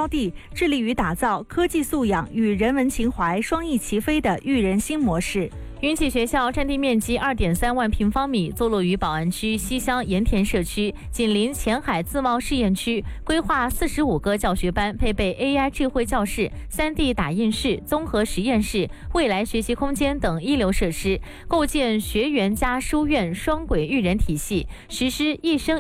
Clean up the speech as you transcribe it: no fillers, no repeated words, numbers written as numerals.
高地，致力于打造科技素养与人文情怀双翼齐飞的育人新模式。 云启学校占地面积2.3万平方米，坐落于宝安区西乡盐田社区，紧邻前海自贸试验区，规划45个教学班，配备 AI 智慧教室、3D 打印室、综合实验室、未来学习空间等一流设施，构建学员加书院双轨育人体系，实施一生